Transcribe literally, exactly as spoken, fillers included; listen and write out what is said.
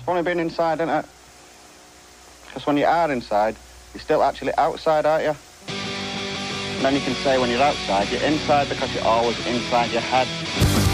Funny being inside, isn't it? Because when you are inside, you're still actually outside, aren't you? And then you can say when you're outside, you're inside because you're always inside your head.